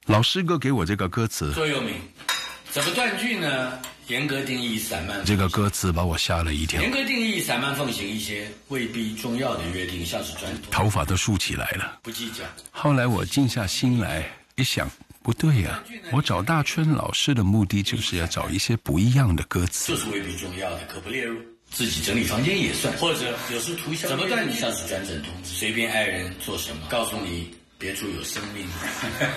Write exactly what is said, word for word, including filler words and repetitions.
老师哥给我这个歌词， 座右铭，怎么断句呢？严格定义散漫， 这个歌词把我吓了一跳。 严格定义散漫奉行一些未必重要的约定，像是传统， 头发都竖起来了， 不计较。 后来我静下心来一想，不对呀、啊，我找大春老师的目的就是要找一些不一样的歌词， 就是未必重要的，可不列入。自己整理房间也算，或者有时涂一下。怎么断句像是转诊通知，随便爱人做什么，告诉你别处有生命。